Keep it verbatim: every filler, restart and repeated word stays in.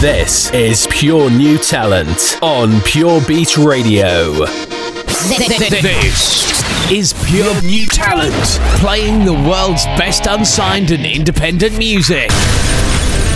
This is Pure New Talent on Pure Beat Radio. This is Pure New Talent, playing the world's best unsigned and independent music.